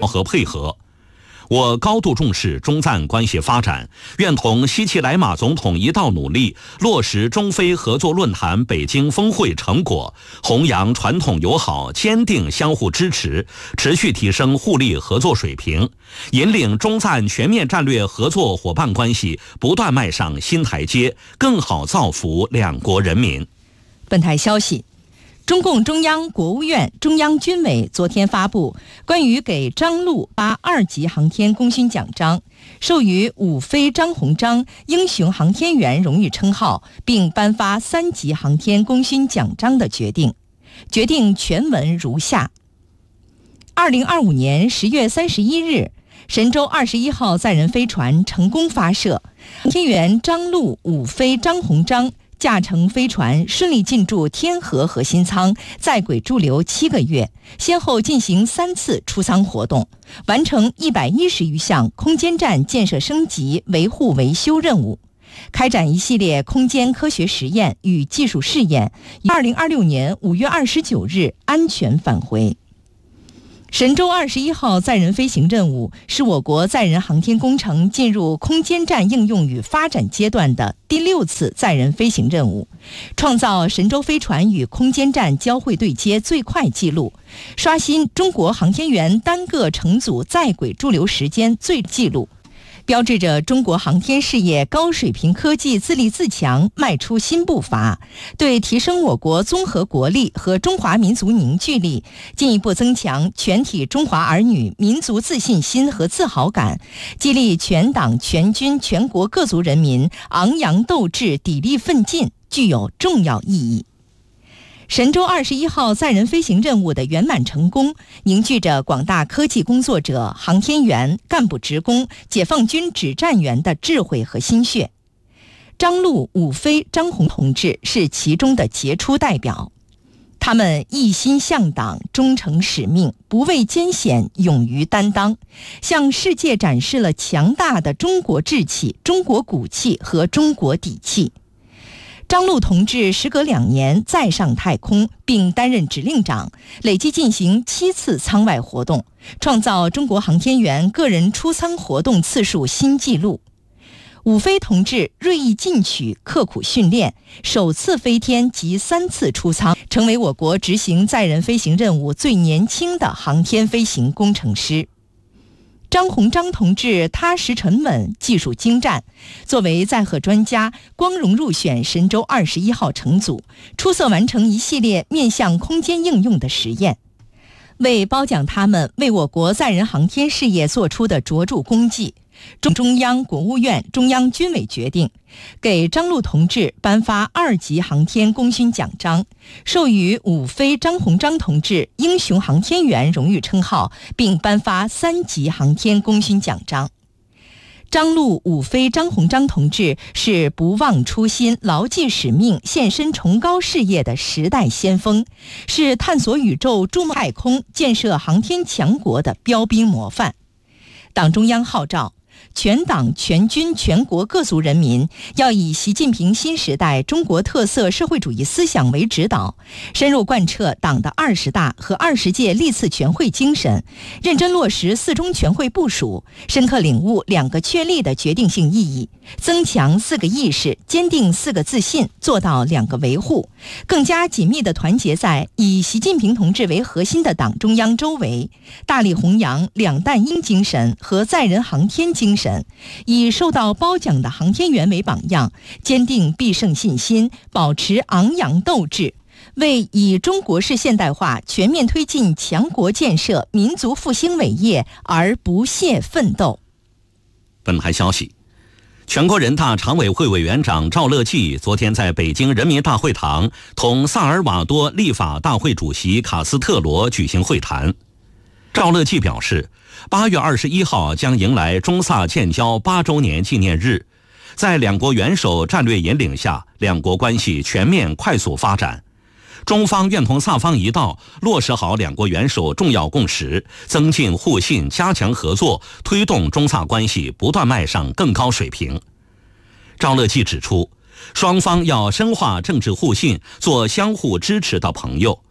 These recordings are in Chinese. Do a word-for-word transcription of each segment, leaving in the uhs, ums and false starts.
和配合。我高度重视中赞关系发展，愿同西奇莱马总统一道努力，落实中非合作论坛北京峰会成果，弘扬传统友好，坚定相互支持，持续提升互利合作水平，引领中赞全面战略合作伙伴关系不断迈上新台阶，更好造福两国人民。 本台消息，中共中央、国务院、中央军委昨天发布关于给张陆发二级航天功勋奖章，授予伍飞、张鸿章英雄航天员荣誉称号，并颁发三级航天功勋奖章的决定。决定全文如下：二零二五年十月三十一日，神舟二十一号载人飞船成功发射，航天员张陆、伍飞、张鸿章驾乘飞船顺利进驻天河核心舱，在轨驻留七个月，先后进行三次出舱活动，完成一百一十余项空间站建设升级、维护维修任务，开展一系列空间科学实验与技术试验，于二零二六年五月二十九日安全返回。神舟二十一号载人飞行任务是我国载人航天工程进入空间站应用与发展阶段的第六次载人飞行任务，创造神舟飞船与空间站交会对接最快纪录，刷新中国航天员单个乘组在轨驻留时间最纪录，标志着中国航天事业高水平科技自立自强迈出新步伐，对提升我国综合国力和中华民族凝聚力，进一步增强全体中华儿女民族自信心和自豪感，激励全党全军全国各族人民昂扬斗志、砥砺奋进，具有重要意义。神舟二十一号载人飞行任务的圆满成功，凝聚着广大科技工作者、航天员、干部职工、解放军指战员的智慧和心血。张陆、伍飞、张鸿同志是其中的杰出代表，他们一心向党，忠诚使命，不畏艰险，勇于担当，向世界展示了强大的中国志气、中国骨气和中国底气。张陆同志时隔两年再上太空，并担任指令长，累计进行七次舱外活动，创造中国航天员个人出舱活动次数新纪录。伍飞同志锐意进取，刻苦训练，首次飞天及三次出舱，成为我国执行载人飞行任务最年轻的航天飞行工程师。张鸿章同志踏实沉稳，技术精湛，作为载荷专家，光荣入选神舟二十一号乘组，出色完成一系列面向空间应用的实验。为褒奖他们为我国载人航天事业做出的卓著功绩，中中央、国务院、中央军委决定给张陆同志颁发二级航天功勋奖章，授予伍飞、张鸿章同志英雄航天员荣誉称号，并颁发三级航天功勋奖章。张陆、伍飞、张鸿章同志是不忘初心、牢记使命、献身崇高事业的时代先锋，是探索宇宙、筑梦太空、建设航天强国的标兵模范。党中央号召全党全军全国各族人民要以习近平新时代中国特色社会主义思想为指导，深入贯彻党的二十大和二十届历次全会精神，认真落实四中全会部署，深刻领悟两个确立的决定性意义，增强四个意识，坚定四个自信，做到两个维护，更加紧密地团结在以习近平同志为核心的党中央周围，大力弘扬两弹一精神和载人航天精神，以受到褒奖的航天员为榜样，坚定必胜信心，保持昂扬斗志，为以中国式现代化全面推进强国建设、民族复兴伟业而不懈奋斗。 本台消息，全国人大常委会委员长赵乐际昨天在北京人民大会堂同萨尔瓦多立法大会主席卡斯特罗举行会谈。赵乐际表示，八月二十一号将迎来中萨建交八周年纪念日，在两国元首战略引领下，两国关系全面快速发展。中方愿同萨方一道，落实好两国元首重要共识，增进互信，加强合作，推动中萨关系不断迈上更高水平。赵乐际指出，双方要深化政治互信，做相互支持的朋友。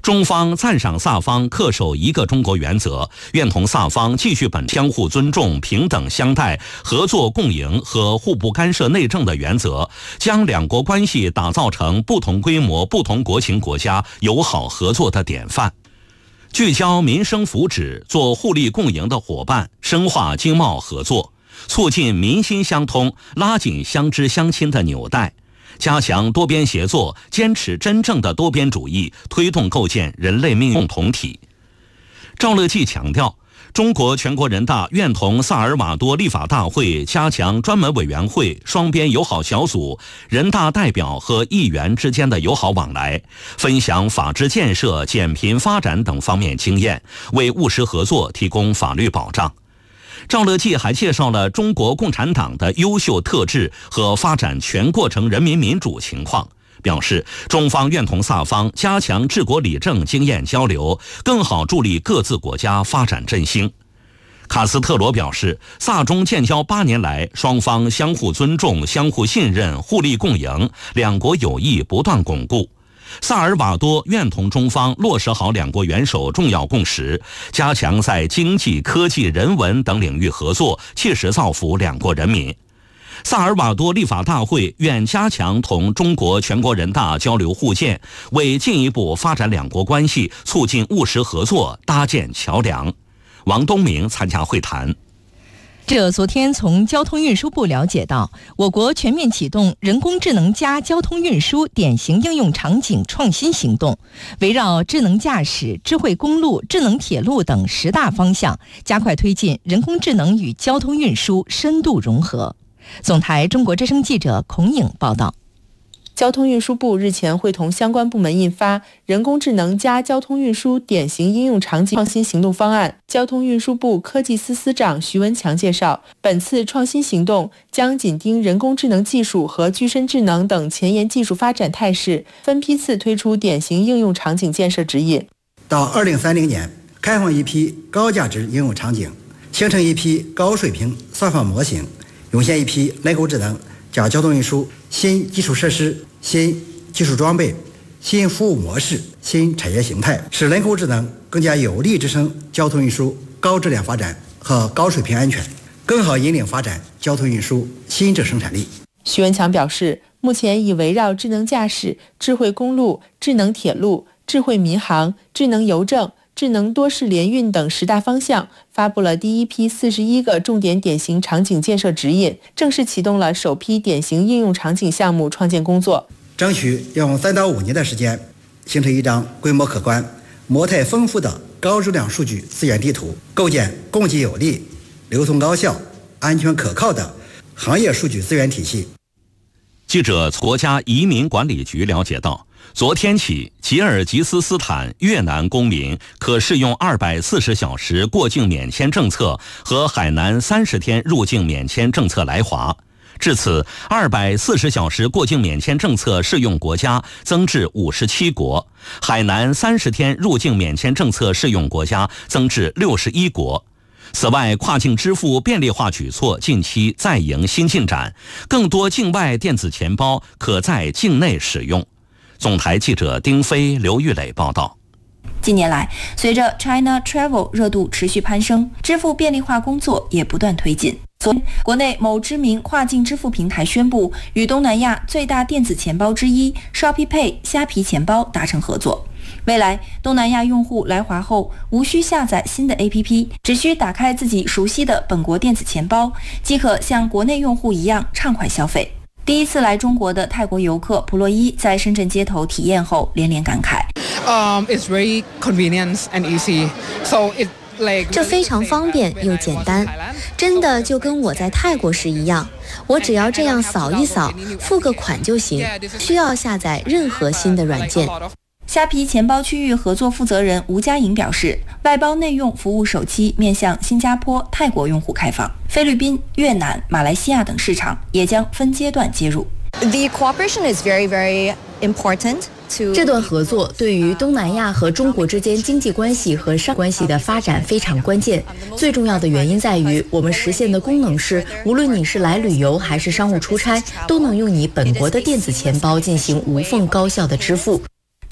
中方赞赏萨方恪守一个中国原则，愿同萨方继续本相互尊重、平等相待、合作共赢和互不干涉内政的原则，将两国关系打造成不同规模、不同国情国家友好合作的典范。聚焦民生福祉，做互利共赢的伙伴，深化经贸合作，促进民心相通，拉紧相知相亲的纽带，加强多边协作，坚持真正的多边主义，推动构建人类命运共同体。赵乐际强调，中国全国人大愿同萨尔瓦多立法大会加强专门委员会、双边友好小组、人大代表和议员之间的友好往来，分享法治建设、减贫发展等方面经验，为务实合作提供法律保障。赵乐际还介绍了中国共产党的优秀特质和发展全过程人民民主情况，表示中方愿同萨方加强治国理政经验交流，更好助力各自国家发展振兴。卡斯特罗表示，萨中建交八年来，双方相互尊重、相互信任、互利共赢，两国友谊不断巩固。萨尔瓦多愿同中方落实好两国元首重要共识，加强在经济、科技、人文等领域合作，切实造福两国人民。萨尔瓦多立法大会愿加强同中国全国人大交流互鉴，为进一步发展两国关系、促进务实合作搭建桥梁。王东明参加会谈。 记者昨天从交通运输部了解到，我国全面启动人工智能加交通运输典型应用场景创新行动，围绕智能驾驶、智慧公路、智能铁路等十大方向，加快推进人工智能与交通运输深度融合。总台中国之声记者孔颖报道。 交通运输部日前会同相关部门印发《人工智能加交通运输典型应用场景创新行动方案》。交通运输部科技司司长徐文强介绍，本次创新行动将紧盯人工智能技术和具身智能等前沿技术发展态势，分批次推出典型应用场景建设指引。 到二零三零年，开放一批高价值应用场景，形成一批高水平算法模型，涌现一批人工智能加交通运输新基础设施、新技术装备、新服务模式、新产业形态，使人工智能更加有力支撑交通运输高质量发展和高水平安全，更好引领发展交通运输新质生产力。 徐文强表示，目前已围绕智能驾驶、智慧公路、智能铁路、智慧民航、智能邮政、智能多式联运等十大方向，发布了第一批四十一个重点典型场景建设指引，正式启动了首批典型应用场景项目创建工作， 争取用三到五年的时间，形成一张规模可观、模态丰富的高质量数据资源地图，构建供给有力、流通高效、安全可靠的行业数据资源体系。 记者从国家移民管理局了解到，昨天起，吉尔吉斯斯坦越南公民可适用二百四十小时过境免签政策和海南三十天入境免签政策来华。至此，二百四十小时过境免签政策适用国家增至五十七国，海南三十天入境免签政策适用国家增至六十一国。此外，跨境支付便利化举措近期再迎新进展，更多境外电子钱包可在境内使用。总台记者丁飞、刘玉磊报道。 近年来，随着 China Travel 热度持续攀升，支付便利化工作也不断推进。昨天，国内某知名跨境支付平台宣布与东南亚最大电子钱包之一 Shopee Pay 虾皮钱包达成合作。未来，东南亚用户来华后无需下载新的 A P P， 只需打开自己熟悉的本国电子钱包，即可像国内用户一样畅快消费。第一次来中国的泰国游客普洛伊在深圳街头体验后连连感慨。 Um, it's very convenient and easy. So it like 这非常方便又简单，真的就跟我在泰国时一样，我只要这样扫一扫，付个款就行，需要下载任何新的软件。 虾皮钱包区域合作负责人吴佳颖表示，外包内用服务首期面向新加坡、泰国用户开放，菲律宾、越南、马来西亚等市场也将分阶段接入。 The cooperation is very, very important. 这段合作对于东南亚和中国之间经济关系和商业关系的发展非常关键。最重要的原因在于，我们实现的功能是，无论你是来旅游还是商务出差，都能用你本国的电子钱包进行无缝高效的支付。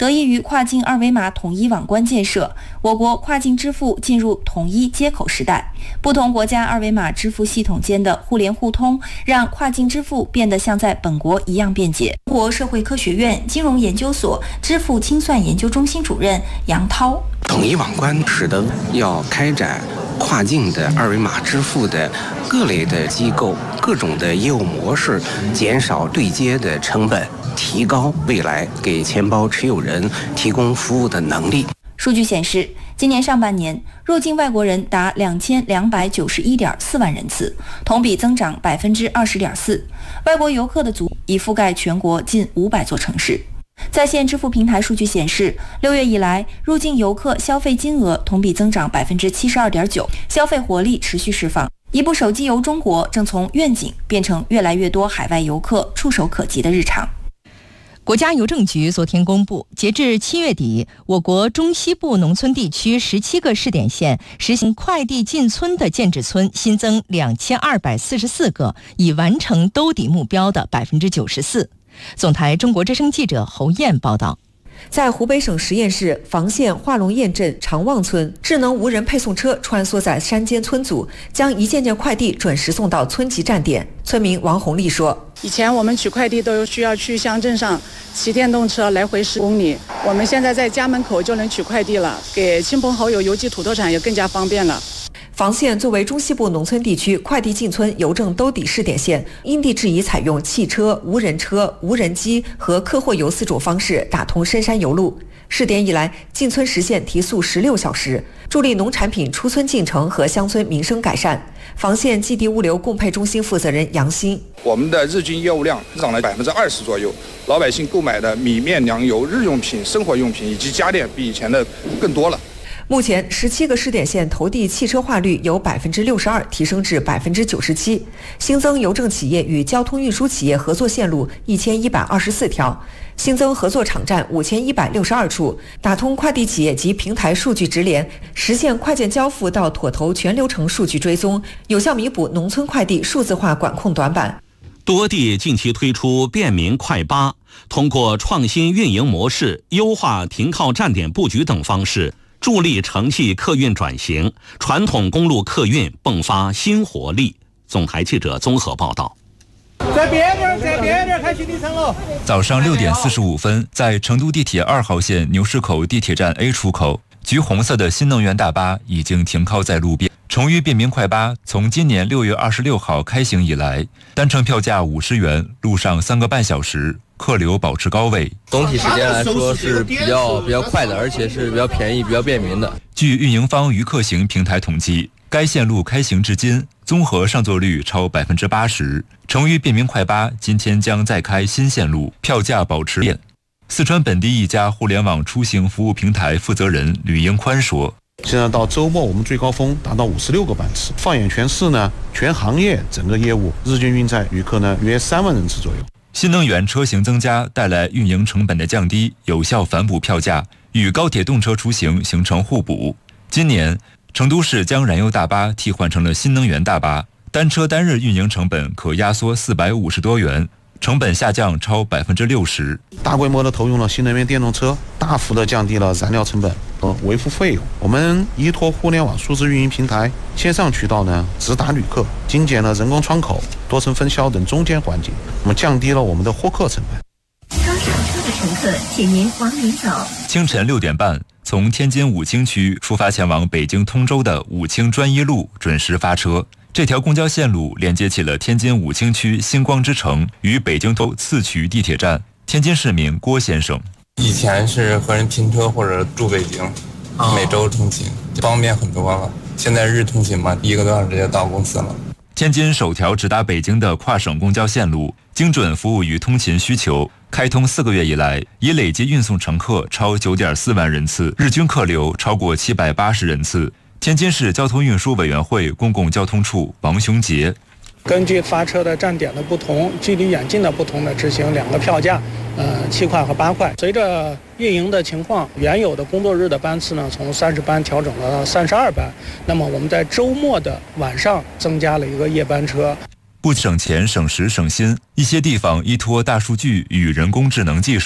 得益于跨境二维码统一网关建设，我国跨境支付进入统一接口时代。不同国家二维码支付系统间的互联互通，让跨境支付变得像在本国一样便捷。中国社会科学院金融研究所支付清算研究中心主任杨涛： 统一网关使得要开展跨境的二维码支付的各类的机构、各种的业务模式，减少对接的成本，提高未来给钱包持有人提供服务的能力。 数据显示，今年上半年入境外国人达两千两百九十一点四万人次，同比增长百分之二十点四。外国游客的足已覆盖全国近五百座城市。在线支付平台数据显示，六月以来，入境游客消费金额同比增长百分之七十二点九，消费活力持续释放。一部手机游中国正从愿景变成越来越多海外游客触手可及的日常。 国家邮政局昨天公布，截至七月底，我国中西部农村地区十七个试点县实行快递进村的建制村新增两千二百四十四个，已完成兜底目标的百分之九十四。总台中国之声记者侯燕报道。 在湖北省十堰市房县化龙堰镇长旺村，智能无人配送车穿梭在山间村组，将一件件快递准时送到村级站点。村民王红丽说： 以前我们取快递都需要去乡镇上骑电动车来回十公里，我们现在在家门口就能取快递了，给亲朋好友邮寄土特产也更加方便了。 房县作为中西部农村地区快递进村邮政兜底试点县，因地制宜采用汽车、无人车、无人机和客货邮四种方式打通深山邮路。试点以来，进村实现提速十六小时，助力农产品出村进城和乡村民生改善。房县寄递物流供配中心负责人杨鑫： 我们的日均业务量增长了百分之二十左右，老百姓购买的米面粮油、日用品、生活用品以及家电比以前的更多了。 目前，十七个试点县投递汽车化率由百分之六十二提升至百分之九十七，新增邮政企业与交通运输企业合作线路一千一百二十四条，新增合作场站五千一百六十二处，打通快递企业及平台数据直连，实现快件交付到妥投全流程数据追踪，有效弥补农村快递数字化管控短板。 多地近期推出便民快巴，通过创新运营模式、优化停靠站点布局等方式，助力城际客运转型，传统公路客运迸发新活力。总台记者综合报道。 在边边，在边边开启里程了。 早上六点四十五分，在成都地铁二号线牛市口地铁站 A 出口，橘红色的新能源大巴已经停靠在路边。成渝便民快巴从今年六月二十六号开行以来，单程票价五十元，路上三个半小时，客流保持高位。 总体时间来说是比较比较快的，而且是比较便宜、比较便民的。 据运营方渝客行平台统计，该线路开行至今，综合上座率超百分之八十。成渝便民快巴今天将再开新线路，票价保持变。四川本地一家互联网出行服务平台负责人吕英宽说： 现在到周末，我们最高峰达到五十六个班次。放眼全市呢，全行业整个业务日均运载旅客呢约三万人次左右。 新能源车型增加带来运营成本的降低，有效反哺票价，与高铁动车出行形成互补。今年，成都市将燃油大巴替换成了新能源大巴，单车单日运营成本可压缩四百五十多元。成本下降超百分之六十， 大规模的投用了新能源电动车，大幅的降低了燃料成本和维护费用。我们依托互联网数字运营平台，线上渠道呢直达旅客，精简了人工窗口、多层分销等中间环节，我们降低了我们的获客成本。 刚上车的乘客，请您往里走。 清晨六点半，从天津武清区出发前往北京通州的武清专一路准时发车。这条公交线路连接起了天津武清区星光之城与北京头次渠地铁站。天津市民郭先生： 以前是和人拼车或者住北京，每周通勤方便很多了。现在日通勤嘛，一个多小时就到公司了。 天津首条直达北京的跨省公交线路，精准服务于通勤需求。开通四个月以来，已累计运送乘客超 九点四万人次，日均客流超过七百八十人次。天津市交通运输委员会公共交通处王雄杰： 根据发车的站点的不同、距离远近的不同的执行两个票价，呃，七块和八块。随着运营的情况，原有的工作日的班次呢，从三十班调整了三十二班。那么我们在周末的晚上增加了一个夜班车。不省钱、省时、省心，一些地方依托大数据与人工智能技术，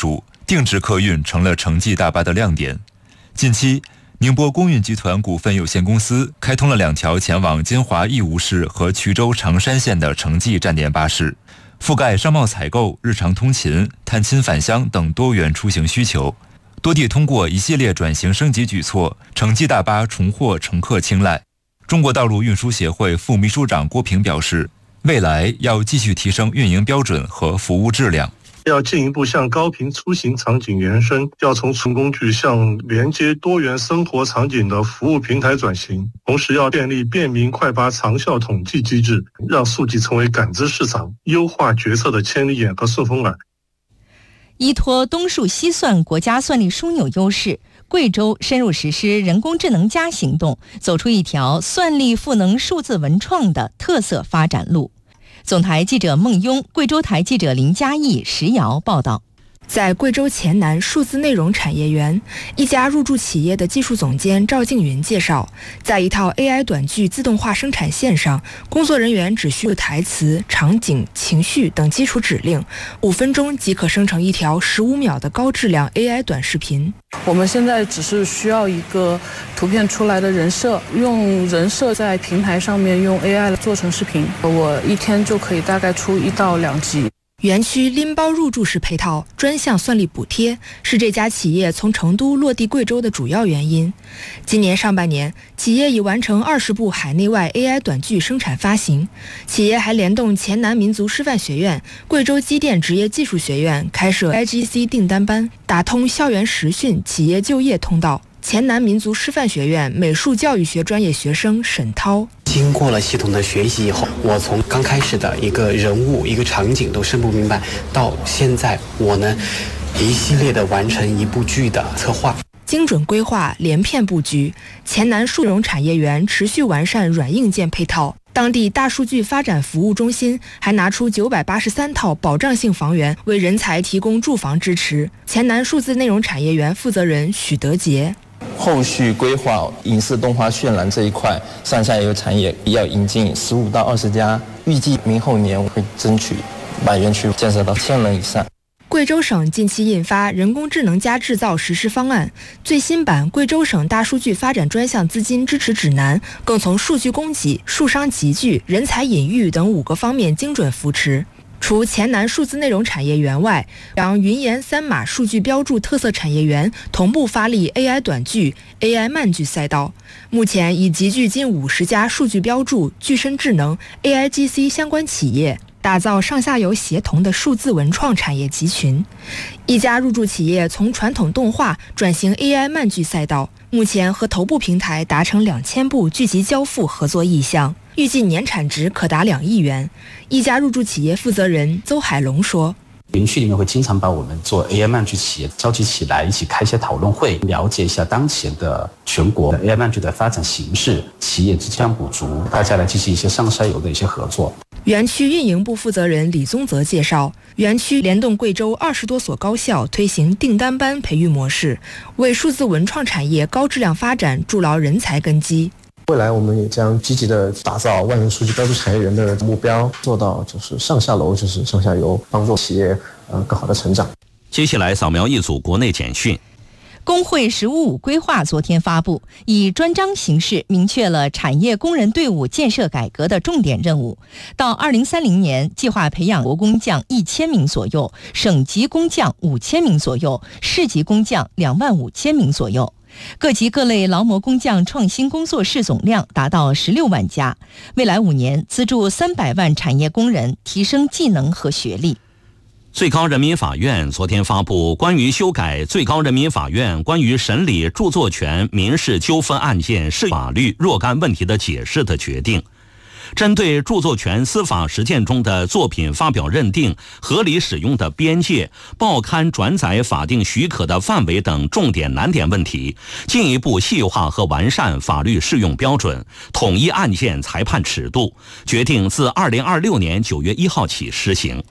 定制客运成了城际大巴的亮点。近期，宁波公运集团股份有限公司开通了两条前往金华义乌市和衢州常山县的城际站点巴士，覆盖商贸采购、日常通勤、探亲返乡等多元出行需求。多地通过一系列转型升级举措，城际大巴重获乘客青睐。中国道路运输协会副秘书长郭平表示，未来要继续提升运营标准和服务质量， 要进一步向高频出行场景延伸，要从纯工具向连接多元生活场景的服务平台转型，同时要建立便民快拔长效统计机制，让数据成为感知市场、优化决策的千里眼和顺风耳。 依托东数西算国家算力枢纽优势，贵州深入实施人工智能加行动，走出一条算力赋能数字文创的特色发展路。总台记者孟雍，贵州台记者林嘉义、石瑶报道。 在贵州黔南数字内容产业园，一家入驻企业的技术总监赵静云介绍，在一套 A I 短剧自动化生产线上，工作人员只需台词、场景、情绪等基础指令，五分钟即可生成一条十五秒的高质量 A I 短视频。 我们现在只是需要一个图片出来的人设，用人设在平台上面用 A I 做成视频，我一天就可以大概出一到两集。 园区拎包入驻式配套专项算力补贴是这家企业从成都落地贵州的主要原因。今年上半年，企业已完成二十部海内外 A I 短剧生产发行。企业还联动黔南民族师范学院、贵州机电职业技术学院开设 I G C 订单班，打通校园实训、企业就业通道。黔南民族师范学院美术教育学专业学生沈涛， 经过了系统的学习以后，我从刚开始的一个人物、一个场景都生不明白，到现在我呢一系列的完成一部剧的策划。 精准规划、连片布局，黔南数融产业园持续完善软硬件配套。当地大数据发展服务中心还拿出九百八十三套保障性房源，为人才提供住房支持。黔南数字内容产业园负责人许德杰。 后续规划影视动画渲染这一块，上下游产业要引进十五到二十家，预计明后年会争取把园区建设到千人以上。 贵州省近期印发人工智能加制造实施方案，最新版贵州省大数据发展专项资金支持指南更从数据供给、数商集聚、人才引育等五个方面精准扶持。除黔南数字内容产业园外，让云岩三码数据标注特色产业园同步发力 A I 短剧、A I 慢剧赛道，目前已集聚近五十家数据标注、具身智能、A I G C 相关企业，打造上下游协同的数字文创产业集群。一家入驻企业从传统动画转型 A I 慢剧赛道，目前和头部平台达成两千部剧集交付合作意向，预计年产值可达两亿元。一家入驻企业负责人邹海龙说， 园区里面会经常把我们做 A I 慢剧企业召集起来，一起开一些讨论会，了解一下当前的全国的 A I 慢剧的发展形势，企业之间补足，大家来进行一些上下游的一些合作。 园区运营部负责人李宗泽介绍，园区联动贵州二十多所高校推行订单班培育模式，为数字文创产业高质量发展筑牢人才根基。 未来我们也将积极的打造万人数据标注产业园的目标，做到就是上下楼，就是上下游，帮助企业呃更好的成长。 接下来扫描一组国内简讯。 工会“十五五”规划昨天发布，以专章形式明确了产业工人队伍建设改革的重点任务。到二零三零年，计划培养国工匠一千名左右，省级工匠五千名左右，市级工匠两万五千名左右。各级各类劳模工匠创新工作室总量达到十六万家，未来五年资助三百万产业工人提升技能和学历。 最高人民法院昨天发布关于修改最高人民法院关于审理著作权民事纠纷案件适用法律若干问题的解释的决定，针对著作权司法实践中的作品发表认定、合理使用的边界、报刊转载法定许可的范围等重点难点问题，进一步细化和完善法律适用标准，统一案件裁判尺度，决定自二零二六年九月一号起施行。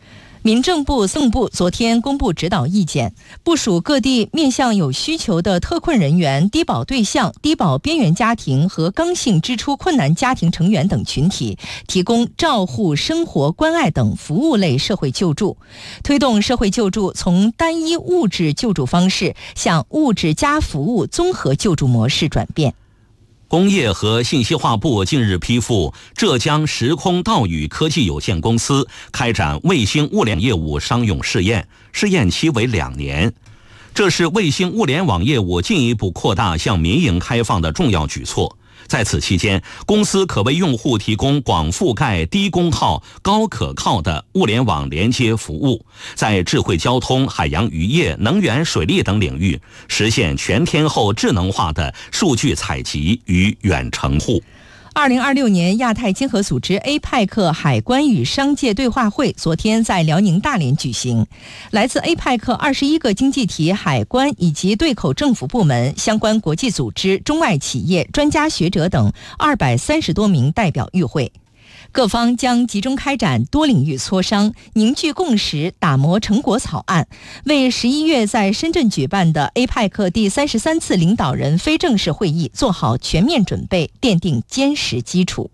民政部、司政部昨天公布指导意见，部署各地面向有需求的特困人员、低保对象、低保边缘家庭和刚性支出困难家庭成员等群体，提供照护、生活关爱等服务类社会救助，推动社会救助从单一物质救助方式向物质加服务综合救助模式转变。 工业和信息化部近日批复浙江时空道宇科技有限公司开展卫星物联业务商用试验，试验期为两年。这是卫星物联网业务进一步扩大向民营开放的重要举措。在此期间，公司可为用户提供广覆盖、低功耗、高可靠的物联网连接服务，在智慧交通、海洋渔业、能源、水利等领域实现全天候智能化的数据采集与远程护。 二零二六年亚太经合组织 A P E C 海关与商界对话会昨天在辽宁大连举行，来自 A P E C 二十一个经济体海关以及对口政府部门、相关国际组织、中外企业、专家学者等二百三十多名代表与会。各方将集中开展多领域磋商，凝聚共识，打磨成果草案，为十一月在深圳举办的 A P E C 第三十三次领导人非正式会议做好全面准备，奠定坚实基础。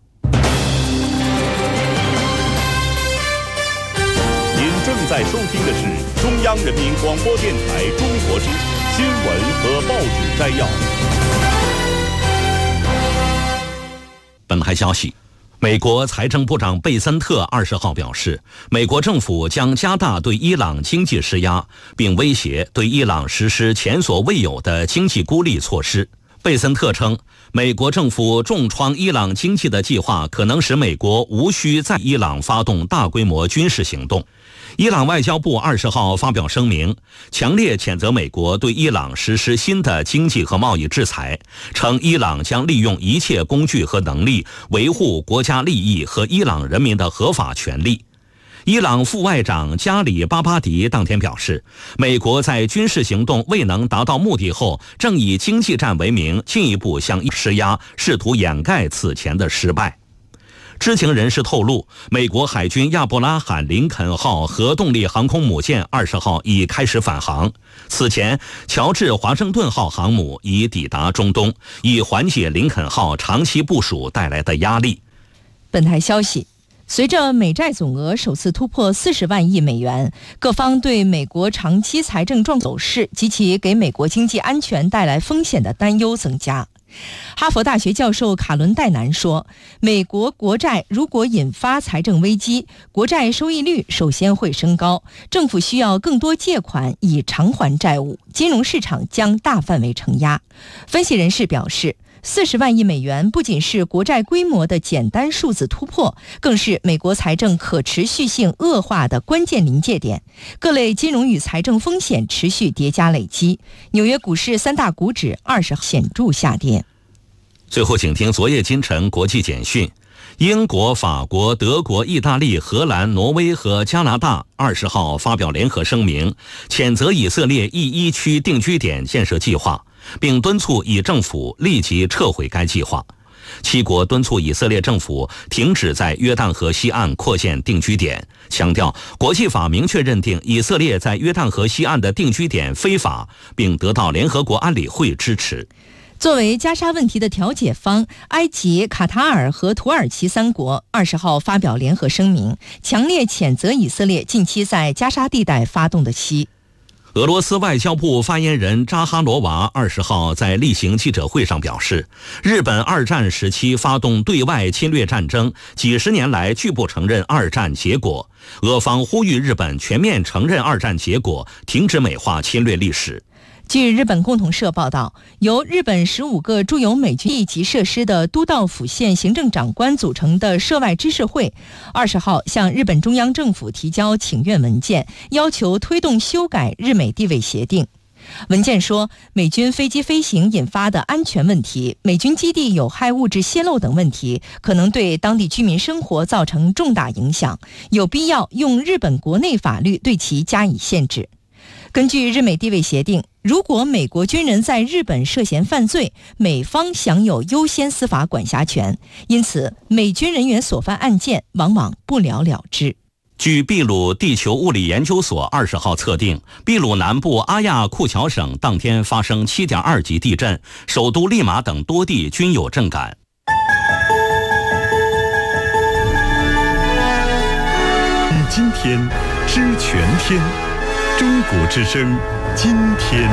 您正在收听的是中央人民广播电台中国之新闻和报纸摘要。 本台消息，美国财政部长贝森特二十号表示，美国政府将加大对伊朗经济施压，并威胁对伊朗实施前所未有的经济孤立措施。贝森特称，美国政府重创伊朗经济的计划可能使美国无需在伊朗发动大规模军事行动。伊朗外交部二十号发表声明，强烈谴责美国对伊朗实施新的经济和贸易制裁，称伊朗将利用一切工具和能力维护国家利益和伊朗人民的合法权利。伊朗副外长加里巴巴迪当天表示，美国在军事行动未能达到目的后，正以经济战为名进一步向伊朗施压，试图掩盖此前的失败。知情人士透露，美国海军亚伯拉罕·林肯号核动力航空母舰二十号已开始返航。此前，乔治·华盛顿号航母已抵达中东，以缓解林肯号长期部署带来的压力。 本台消息，随着美债总额首次突破四十万亿美元，各方对美国长期财政状况走势及其给美国经济安全带来风险的担忧增加。哈佛大学教授卡伦戴南说，美国国债如果引发财政危机，国债收益率首先会升高，政府需要更多借款以偿还债务，金融市场将大范围承压。分析人士表示，四十万亿美元不仅是国债规模的简单数字突破，更是美国财政可持续性恶化的关键临界点。各类金融与财政风险持续叠加累积，纽约股市三大股指二十显著下跌。 最后，请听昨夜今晨国际简讯。英国、法国、德国、意大利、荷兰、挪威和加拿大二十号发表联合声明，谴责以色列一一区定居点建设计划，并敦促以政府立即撤回该计划。七国敦促以色列政府停止在约旦河西岸扩建定居点，强调国际法明确认定以色列在约旦河西岸的定居点非法，并得到联合国安理会支持。 作为加沙问题的调解方，埃及、卡塔尔和土耳其三国二十号发表联合声明，强烈谴责以色列近期在加沙地带发动的袭。 俄罗斯外交部发言人扎哈罗娃二十号在例行记者会上表示，日本二战时期发动对外侵略战争，几十年来拒不承认二战结果。俄方呼吁日本全面承认二战结果，停止美化侵略历史。 据日本共同社报道，由日本十五个驻有美军一级设施的都道府县行政长官组成的涉外知事会，二十号向日本中央政府提交请愿文件，要求推动修改日美地位协定。文件说，美军飞机飞行引发的安全问题、美军基地有害物质泄漏等问题，可能对当地居民生活造成重大影响，有必要用日本国内法律对其加以限制。根据日美地位协定，如果美国军人在日本涉嫌犯罪，美方享有优先司法管辖权，因此美军人员所犯案件往往不了了之。 据秘鲁地球物理研究所二十号测定，秘鲁南部阿亚库乔省当天发生 七点二 级地震，首都利马等多地均有震感。 今天知全天，中国之声，今天。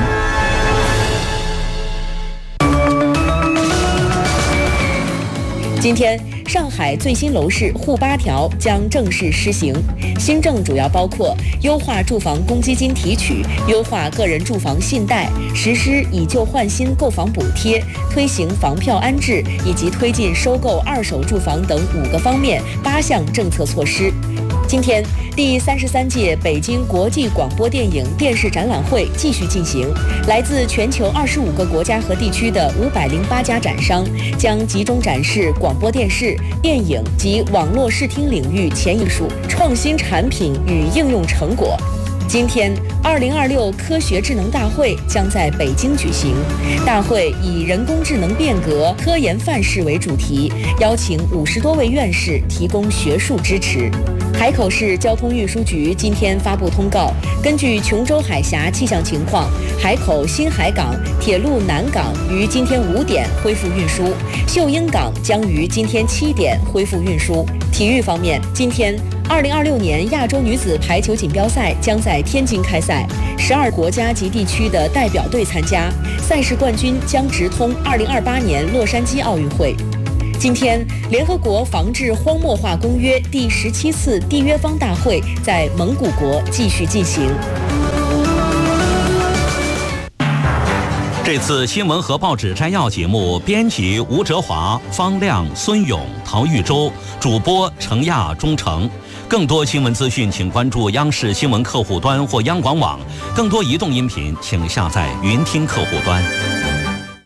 今天，上海最新楼市沪八条将正式施行。新政主要包括优化住房公积金提取、优化个人住房信贷、实施以旧换新购房补贴、推行房票安置以及推进收购二手住房等五个方面八项政策措施。今天，第三十三届北京国际广播电影电视展览会继续进行。来自全球二十五个国家和地区的五百零八家展商将集中展示广播电视、电影及网络视听领域前艺术、创新产品与应用成果。今天，二零二六科学智能大会将在北京举行。大会以人工智能变革、科研范式为主题，邀请五十多位院士提供学术支持。海口市交通运输局今天发布通告，根据琼州海峡气象情况，海口新海港铁路南港于今天五点恢复运输，秀英港将于今天七点恢复运输。体育方面，今天二零二六年亚洲女子排球锦标赛将在天津开赛，十二国家及地区的代表队参加，赛事冠军将直通二零二八年洛杉矶奥运会。今天，联合国防治荒漠化公约第十七次缔约方大会在蒙古国继续进行。 这次新闻和报纸摘要节目，编辑吴哲华、方亮、孙勇、陶玉洲，主播程亚、钟诚。更多新闻资讯，请关注央视新闻客户端或央广网。更多移动音频，请下载云听客户端。